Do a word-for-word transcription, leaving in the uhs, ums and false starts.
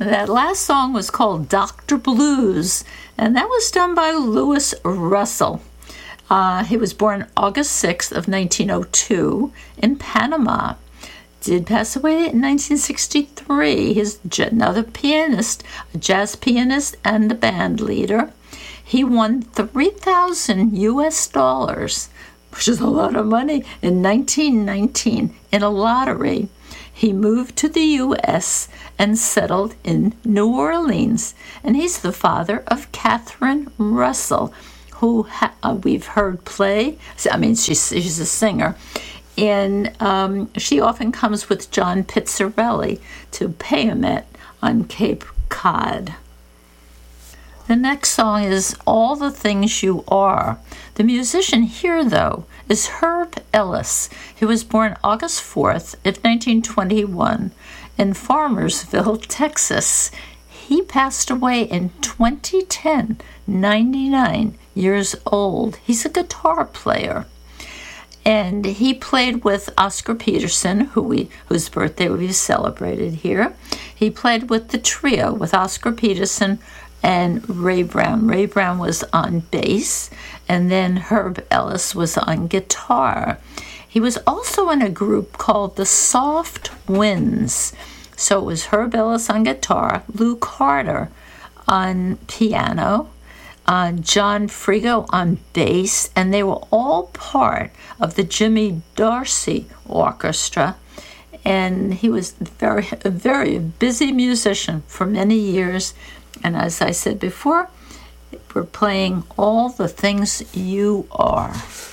That last song was called Doctor Blues, and that was done by Louis Russell. Uh, he was born August sixth of nineteen oh two in Panama. Did pass away in nineteen sixty-three. He's another pianist, a jazz pianist, and a band leader. He won three thousand U S dollars, which is a lot of money, in nineteen nineteen in a lottery. He moved to the U S and settled in New Orleans. And he's the father of Catherine Russell, who ha- uh, we've heard play. I mean, she's, she's a singer. And um, she often comes with John Pizzarelli to Payomet on Cape Cod. The next song is All the Things You Are. The musician here, though, is Herb Ellis. He was born August fourth of nineteen twenty-one in Farmersville, Texas. He passed away in twenty ten, ninety-nine years old. He's a guitar player. And he played with Oscar Peterson, who we whose birthday we celebrated here. He played with the trio, with Oscar Peterson and Ray Brown. Ray Brown was on bass, and then Herb Ellis was on guitar. He was also in a group called the Soft Winds. So it was Herb Ellis on guitar, Lou Carter on piano, uh, John Frigo on bass, and they were all part of the Jimmy Dorsey Orchestra. And he was very, a very busy musician for many years. And as I said before, we're playing All the Things You Are.